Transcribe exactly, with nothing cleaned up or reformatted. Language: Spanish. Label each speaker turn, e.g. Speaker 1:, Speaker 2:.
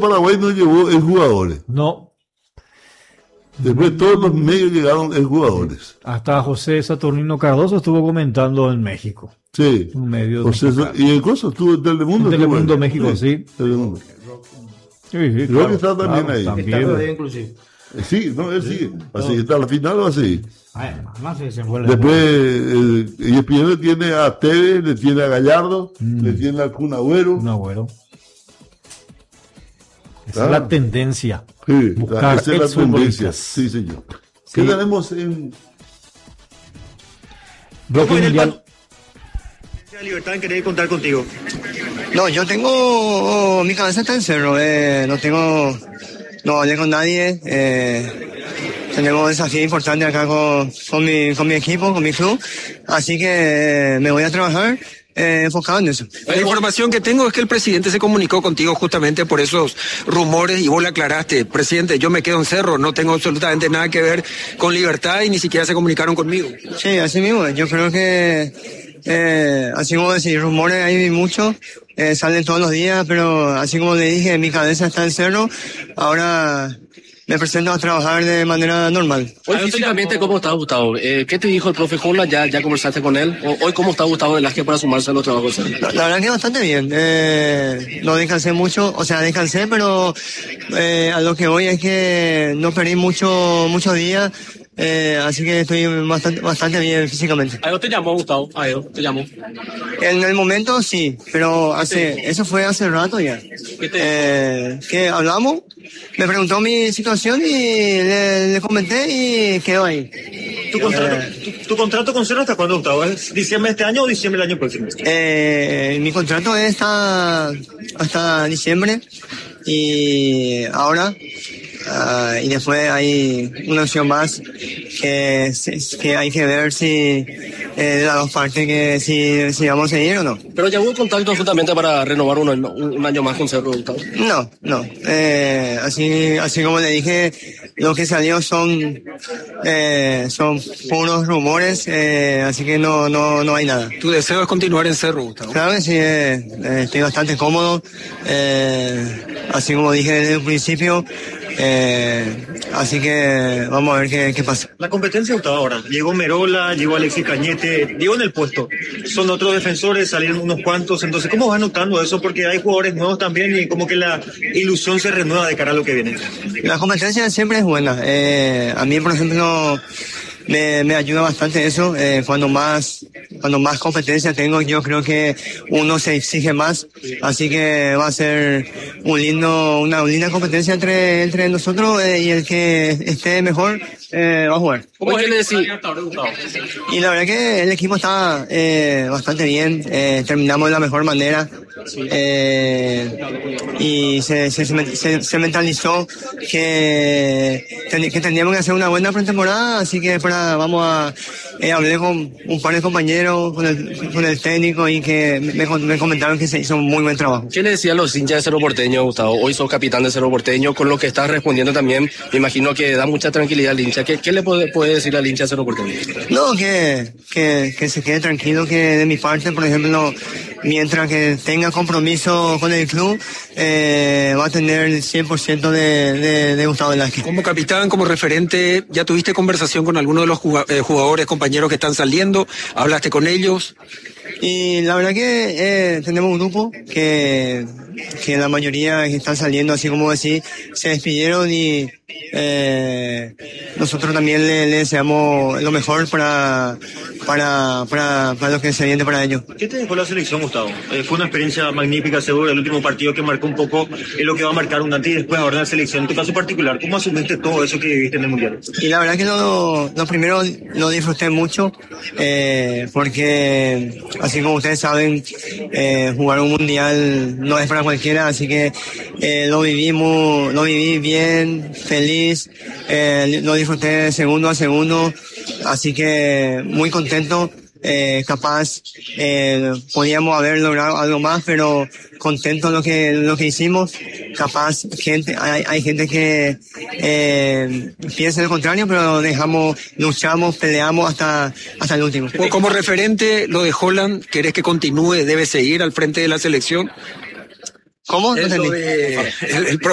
Speaker 1: Paraguay no llevó el jugadores.
Speaker 2: No.
Speaker 1: Después todos los medios llegaron en jugadores.
Speaker 2: Hasta José Saturnino Cardoso estuvo comentando en México.
Speaker 1: Sí.
Speaker 2: Un medio
Speaker 1: José, y el coso estuvo en Telemundo.
Speaker 2: En Telemundo México, sí.
Speaker 1: sí. Telemundo.
Speaker 2: Sí, sí,
Speaker 1: Creo
Speaker 2: claro,
Speaker 1: que está también
Speaker 2: claro,
Speaker 1: ahí.
Speaker 2: También.
Speaker 3: Está todavía inclusive.
Speaker 1: Sí, no, él sigue. Así está la final o así.
Speaker 3: Ay, no sé, se fue la-
Speaker 1: Después, eh, E S P N le tiene a Tevez, le tiene a Gallardo,
Speaker 2: Mm.
Speaker 1: le tiene a Kun Agüero.
Speaker 2: Un agüero. Esa
Speaker 1: Ah.
Speaker 2: es la tendencia.
Speaker 1: Sí,
Speaker 2: Buscar
Speaker 1: esa es la tendencia.
Speaker 2: exfutbolistas.
Speaker 1: Sí, señor.
Speaker 2: Sí.
Speaker 1: ¿Qué tenemos en
Speaker 2: Bloque mundial.
Speaker 4: La Libertad en querer contar contigo.
Speaker 5: No, yo tengo, oh, mi cabeza está en cerro, eh, no tengo, no hablé con nadie, eh, tenemos desafíos importantes acá con, con mi, con mi equipo, con mi club, así que eh, me voy a trabajar eh, enfocado en eso.
Speaker 6: La información que tengo es que el presidente se comunicó contigo justamente por esos rumores y vos le aclaraste, presidente, yo me quedo en Cerro, no tengo absolutamente nada que ver con Libertad y ni siquiera se comunicaron conmigo.
Speaker 5: Sí, así mismo, yo creo que, eh, así como decir, rumores hay muchos, eh, salen todos los días, pero así como le dije, mi cabeza está en Cerro, ahora me presento a trabajar de manera normal.
Speaker 7: Hoy físicamente, ¿cómo está Gustavo? Eh, ¿Qué te dijo el profe Holland? ¿Ya, ya conversaste con él? O, ¿Hoy cómo está Gustavo Velázquez para sumarse a los trabajos?
Speaker 5: La, la verdad que bastante bien. Eh, no descansé mucho, o sea, descansé, pero eh, a lo que voy es que no perdí mucho, muchos días, eh, así que estoy bastante, bastante bien físicamente.
Speaker 7: Ayo te llamó, Gustavo. Ayo te llamó.
Speaker 5: En el momento sí, pero hace, eso fue hace rato ya.
Speaker 7: ¿Qué te
Speaker 5: Eh, que hablamos, me preguntó mi situación y le, le comenté y quedó ahí.
Speaker 4: ¿Tu contrato, tu, tu contrato con Cerro hasta cuándo, Gustavo? ¿Es diciembre de este año o diciembre del año próximo?
Speaker 5: Eh, mi contrato es hasta, hasta diciembre y ahora uh, y después hay una opción más que, que hay que ver si eh, de las dos partes que si, si vamos a seguir o no.
Speaker 7: Pero ya hubo contacto justamente para renovar un, año- un año más con Cerro, Gustavo.
Speaker 5: No, no. Eh, así, así como le dije, lo que salió son, eh, son puros rumores, eh, así que no, no, no hay nada.
Speaker 6: Tu deseo es continuar en Cerro, Gustavo.
Speaker 5: Claro que sí, eh, eh, estoy bastante cómodo, eh, así como dije desde el principio, eh, así que vamos a ver qué, qué pasa.
Speaker 4: La competencia, Gustavo, ahora. Llegó Merola, llegó Alexis Cañete, llegó en el puesto. Son otros defensores, salieron unos cuantos. Entonces, ¿cómo vas notando eso? Porque hay jugadores nuevos también y como que la ilusión se renueva de cara a lo que viene.
Speaker 5: La competencia siempre es buena. Eh, a mí, por ejemplo, me, me ayuda bastante eso. Eh, cuando más, cuando más competencia tengo, yo creo que uno se exige más. Así que va a ser un lindo, una linda competencia entre, entre nosotros eh, y el que esté mejor eh, va a jugar.
Speaker 7: ¿Cómo es decir?
Speaker 5: Y la verdad que el equipo está eh, bastante bien. Eh, terminamos de la mejor manera. Eh, y se, se, se, se mentalizó que, ten- que teníamos que hacer una buena pretemporada, así que para, vamos a eh, hablé con un par de compañeros, con el, con el técnico y que me, me comentaron que se hizo un muy buen trabajo.
Speaker 7: ¿Qué le decían los hinchas de Cerro Porteño, Gustavo? Hoy sos capitán de Cerro Porteño, con lo que estás respondiendo también, me imagino que da mucha tranquilidad al hincha. ¿Qué, qué le puede, puede decir al hincha de Cerro Porteño?
Speaker 5: No, que, que, que se quede tranquilo, que de mi parte, por ejemplo, mientras que tenga compromiso con el club, eh, va a tener el cien por ciento de, de, de Gustavo Velázquez.
Speaker 6: Como capitán, como referente, ¿ya tuviste conversación con alguno de los juga- eh, jugadores, compañeros que están saliendo? ¿Hablaste con ellos?
Speaker 5: Y la verdad que eh, tenemos un grupo que, que la mayoría que están saliendo, así como decir, se despidieron y eh, nosotros también le, le deseamos lo mejor para, para, para, para lo que se viene para ellos.
Speaker 4: ¿Qué te dejó la selección, Gustavo? Eh, fue una experiencia magnífica, seguro, el último partido que marcó un poco en lo que va a marcar un antes y después ahora en la selección. En tu caso particular, ¿cómo asumiste todo eso que viviste en el Mundial?
Speaker 5: Y la verdad que lo, lo primero lo disfruté mucho, eh, porque así como ustedes saben, eh, jugar un mundial no es para cualquiera, así que eh, lo vivimos, lo viví bien, feliz, eh, lo disfruté segundo a segundo, así que muy contento. Eh, capaz eh, podíamos haber logrado algo más, pero contento lo que lo que hicimos. Capaz gente hay, hay gente que eh, piensa lo contrario, pero dejamos, luchamos, peleamos hasta hasta el último.
Speaker 6: O como referente, lo de Holland, ¿querés que continúe, debe seguir al frente de la selección?
Speaker 5: ¿Cómo? No
Speaker 6: Es lo
Speaker 5: entendí.
Speaker 6: de- el, el